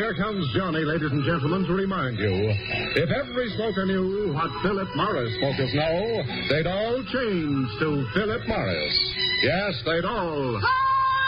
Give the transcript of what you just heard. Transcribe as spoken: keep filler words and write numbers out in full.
Here comes Johnny, ladies and gentlemen, to remind you. If every smoker knew what Philip Morris smokers know, they'd all change to Philip Morris. Yes, they'd all...